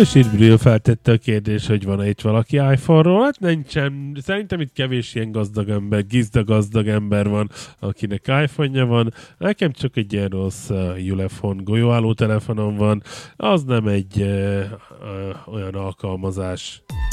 Ősid Brill feltette a kérdés, hogy van-e itt valaki iPhone-ról. Hát nincsen. Szerintem itt kevés ilyen gazdag ember, gazdag ember van, akinek iPhone-ja van. Nekem csak egy ilyen rossz Ulefone golyóálló telefonom van. Az nem egy olyan alkalmazás.